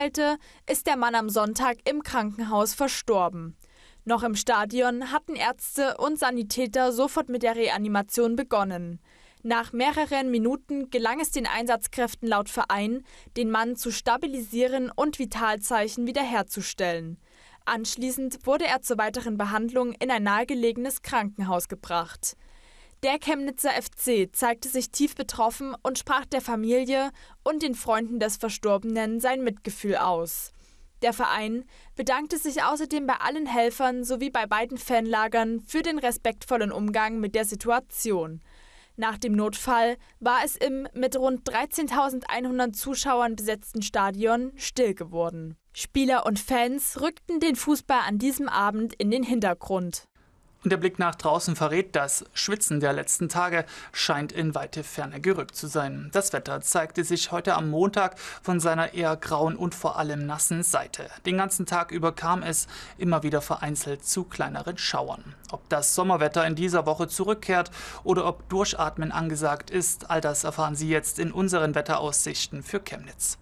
ist der Mann am Sonntag im Krankenhaus verstorben. Noch im Stadion hatten Ärzte und Sanitäter sofort mit der Reanimation begonnen. Nach mehreren Minuten gelang es den Einsatzkräften laut Verein, den Mann zu stabilisieren und Vitalzeichen wiederherzustellen. Anschließend wurde er zur weiteren Behandlung in ein nahegelegenes Krankenhaus gebracht. Der Chemnitzer FC zeigte sich tief betroffen und sprach der Familie und den Freunden des Verstorbenen sein Mitgefühl aus. Der Verein bedankte sich außerdem bei allen Helfern sowie bei beiden Fanlagern für den respektvollen Umgang mit der Situation. Nach dem Notfall war es im mit rund 13.100 Zuschauern besetzten Stadion still geworden. Spieler und Fans rückten den Fußball an diesem Abend in den Hintergrund. Und der Blick nach draußen verrät, das Schwitzen der letzten Tage scheint in weite Ferne gerückt zu sein. Das Wetter zeigte sich heute am Montag von seiner eher grauen und vor allem nassen Seite. Den ganzen Tag über kam es immer wieder vereinzelt zu kleineren Schauern. Ob das Sommerwetter in dieser Woche zurückkehrt oder ob Durchatmen angesagt ist, all das erfahren Sie jetzt in unseren Wetteraussichten für Chemnitz.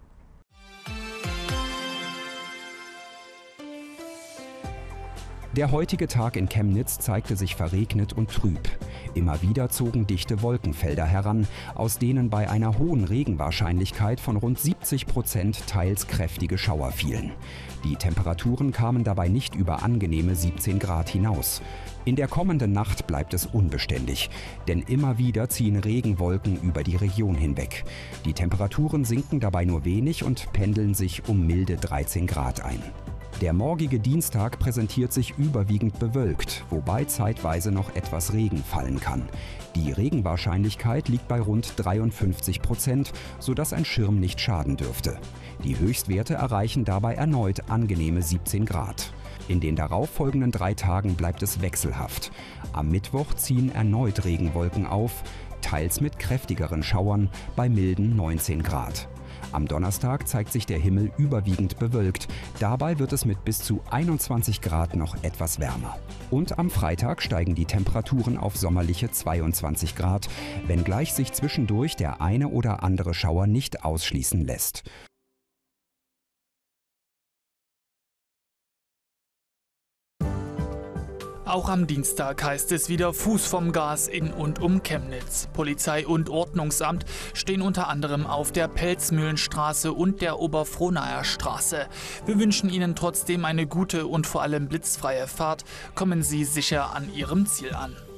Der heutige Tag in Chemnitz zeigte sich verregnet und trüb. Immer wieder zogen dichte Wolkenfelder heran, aus denen bei einer hohen Regenwahrscheinlichkeit von rund 70% teils kräftige Schauer fielen. Die Temperaturen kamen dabei nicht über angenehme 17 Grad hinaus. In der kommenden Nacht bleibt es unbeständig, denn immer wieder ziehen Regenwolken über die Region hinweg. Die Temperaturen sinken dabei nur wenig und pendeln sich um milde 13 Grad ein. Der morgige Dienstag präsentiert sich überwiegend bewölkt, wobei zeitweise noch etwas Regen fallen kann. Die Regenwahrscheinlichkeit liegt bei rund 53%, sodass ein Schirm nicht schaden dürfte. Die Höchstwerte erreichen dabei erneut angenehme 17 Grad. In den darauffolgenden 3 Tagen bleibt es wechselhaft. Am Mittwoch ziehen erneut Regenwolken auf, teils mit kräftigeren Schauern bei milden 19 Grad. Am Donnerstag zeigt sich der Himmel überwiegend bewölkt. Dabei wird es mit bis zu 21 Grad noch etwas wärmer. Und am Freitag steigen die Temperaturen auf sommerliche 22 Grad, wenngleich sich zwischendurch der eine oder andere Schauer nicht ausschließen lässt. Auch am Dienstag heißt es wieder Fuß vom Gas in und um Chemnitz. Polizei und Ordnungsamt stehen unter anderem auf der Pelzmühlenstraße und der Oberfrohnaer Straße. Wir wünschen Ihnen trotzdem eine gute und vor allem blitzfreie Fahrt. Kommen Sie sicher an Ihrem Ziel an.